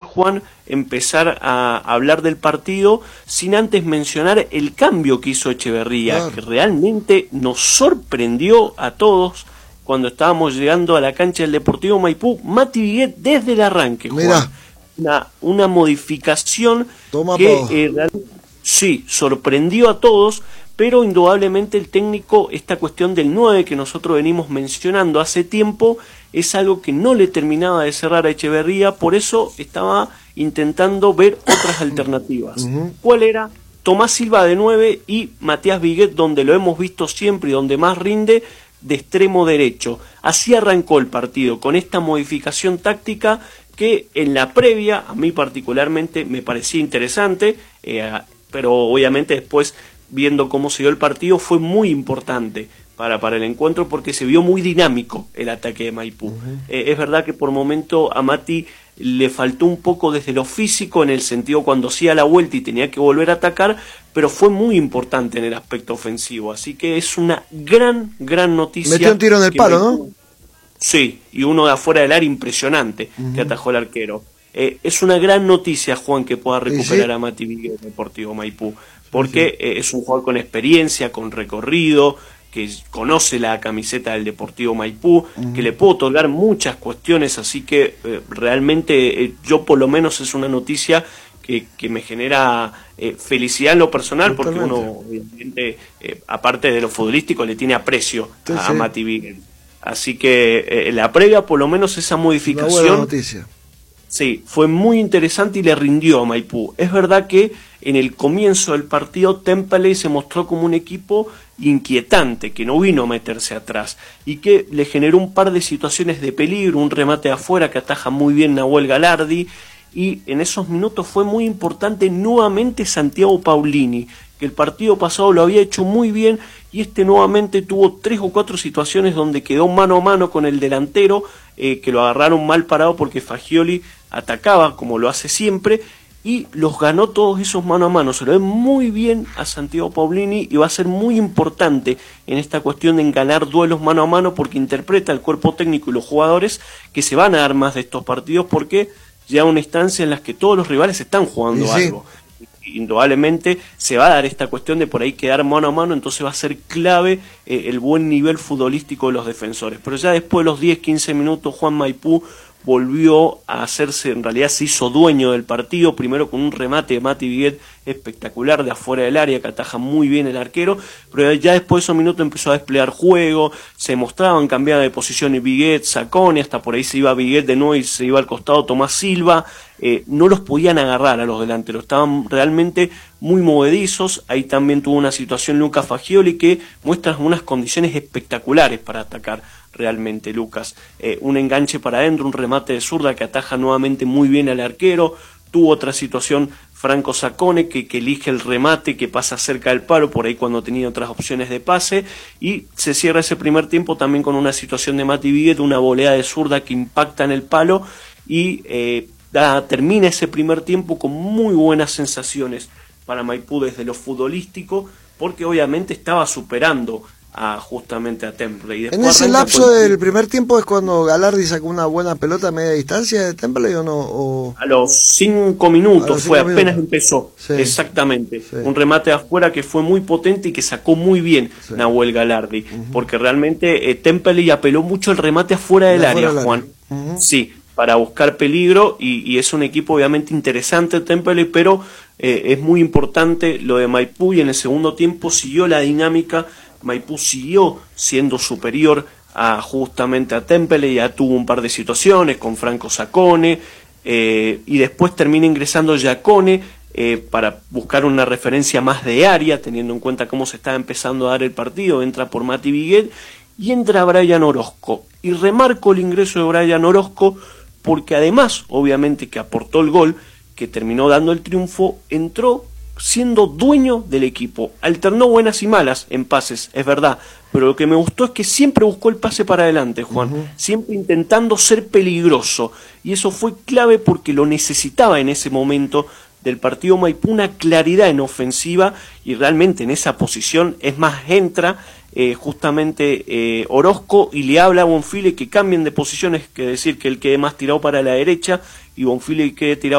Juan, empezar a hablar del partido sin antes mencionar el cambio que hizo Echeverría, Claro. que realmente nos sorprendió a todos cuando estábamos llegando a la cancha del Deportivo Maipú. Mati Viguet desde el arranque, Juan. Mirá. Una modificación Toma que sí, sorprendió a todos, pero indudablemente el técnico, esta cuestión del 9 que nosotros venimos mencionando hace tiempo, es algo que no le terminaba de cerrar a Echeverría, por eso estaba intentando ver otras alternativas. ¿Cuál era? Tomás Silva de 9 y Matías Viguet, donde lo hemos visto siempre y donde más rinde, de extremo derecho. Así arrancó el partido, con esta modificación táctica que en la previa, a mí particularmente, me parecía interesante, pero obviamente después, viendo cómo se dio el partido, fue muy importante para el encuentro porque se vio muy dinámico el ataque de Maipú. Es verdad que por momento a Mati le faltó un poco desde lo físico, en el sentido cuando hacía la vuelta y tenía que volver a atacar, pero fue muy importante en el aspecto ofensivo. Así que es una gran noticia. Metió un tiro en el palo, ¿no? Sí, y uno de afuera del área impresionante que atajó el arquero. Es una gran noticia, Juan, que pueda recuperar a Mati Viguet Deportivo Maipú, porque es un jugador con experiencia, con recorrido, que conoce la camiseta del Deportivo Maipú, que le puede otorgar muchas cuestiones, así que realmente yo por lo menos es una noticia que me genera felicidad en lo personal. Totalmente. Porque uno, obviamente, aparte de lo futbolístico, le tiene aprecio a Mati Viguet. Así que la previa, por lo menos esa modificación, una buena noticia. Sí, fue muy interesante y le rindió a Maipú. Es verdad que en el comienzo del partido Temperley se mostró como un equipo inquietante, que no vino a meterse atrás y que le generó un par de situaciones de peligro, un remate de afuera que ataja muy bien Nahuel Galardi, y en esos minutos fue muy importante nuevamente Santiago Paulini, que el partido pasado lo había hecho muy bien y nuevamente tuvo 3 o 4 situaciones donde quedó mano a mano con el delantero, que lo agarraron mal parado porque Fagioli atacaba como lo hace siempre y los ganó todos esos mano a mano. Se lo ve muy bien a Santiago Paulini y va a ser muy importante en esta cuestión de ganar duelos mano a mano, porque interpreta el cuerpo técnico y los jugadores que se van a dar más de estos partidos, porque llega una instancia en la que todos los rivales están jugando algo. Indudablemente se va a dar esta cuestión de por ahí quedar mano a mano, entonces va a ser clave el buen nivel futbolístico de los defensores. Pero ya después de los 10-15 minutos, Juan, Maipú volvió a hacerse, en realidad se hizo dueño del partido, primero con un remate de Mati Viguet espectacular de afuera del área que ataja muy bien el arquero, pero ya después de esos minutos empezó a desplegar juego, se mostraban cambiadas de posición y Viguet, Sacone, hasta por ahí se iba Viguet de nuevo y se iba al costado Tomás Silva. No los podían agarrar a los delanteros, estaban realmente muy movedizos. Ahí también tuvo una situación Lucas Fagioli que muestra unas condiciones espectaculares para atacar realmente Lucas. Un enganche para adentro, un remate de zurda que ataja nuevamente muy bien al arquero. Tuvo otra situación Franco Sacone que elige el remate que pasa cerca del palo, por ahí cuando tenía otras opciones de pase, y se cierra ese primer tiempo también con una situación de Mati Viguet, una volea de zurda que impacta en el palo y termina ese primer tiempo con muy buenas sensaciones para Maipú desde lo futbolístico, porque obviamente estaba superando justamente a Temperley. En ese lapso del primer tiempo es cuando Galardi sacó una buena pelota a media distancia de Temperley, ¿o no? A los 5 minutos apenas empezó, exactamente. Un remate afuera que fue muy potente y que sacó muy bien Nahuel Galardi, porque realmente Temperley apeló mucho el remate afuera del área, Juan. Sí, para buscar peligro, y es un equipo obviamente interesante Temperley, pero es muy importante lo de Maipú, y en el segundo tiempo siguió la dinámica. Maipú siguió siendo superior justamente a Temperley, ya tuvo un par de situaciones con Franco Sacone, y después termina ingresando Giacone para buscar una referencia más de área, teniendo en cuenta cómo se estaba empezando a dar el partido. Entra por Mati Viguet y entra Brian Orozco, y remarco el ingreso de Brian Orozco porque además, obviamente, que aportó el gol que terminó dando el triunfo, entró siendo dueño del equipo. Alternó buenas y malas en pases, es verdad, pero lo que me gustó es que siempre buscó el pase para adelante, Juan, siempre intentando ser peligroso, y eso fue clave porque lo necesitaba en ese momento del partido Maipú, una claridad en ofensiva, y realmente en esa posición, es más, entra justamente Orozco y le habla a Bonfile que cambien de posiciones, que decir que él quede más tirado para la derecha y Bonfile quede tirado